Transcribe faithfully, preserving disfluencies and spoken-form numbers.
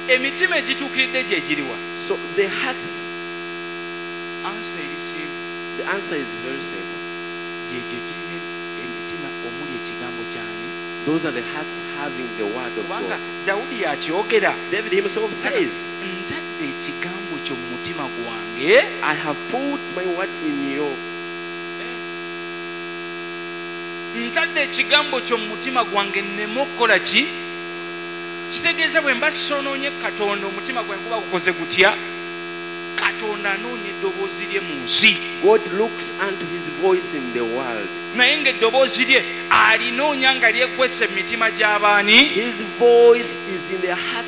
emitima egituukiridde gye giriwa? So the hearts, Answer eri simple. the answer is very simple. Gyegyo girina emitima omuli ekigambo kyani? Those are the hearts having the word of Kubanga God. Dawudi yakyogera. David himself says, Ntadde ekigambo kyo mu mutima gwange. I have put my word in you. Ntadde ekigambo kyo mu mutima gwange nneme okukola ki? Kitegeeza bwe mba sonoonye Katonda omutima gwange guba gukoze gutya? Katonda anoonya eddoboozi lye mu nsi. God looks unto his voice in the world. Naye ng'eddoboozi lye alinoonya nga lyekwese mu mitima gy'abaani? His voice is in the heart